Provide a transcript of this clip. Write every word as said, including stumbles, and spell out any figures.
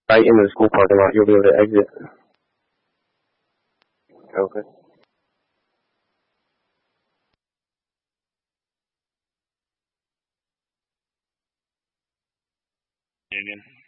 right into the school parking lot. You'll be able to exit. Okay. Union.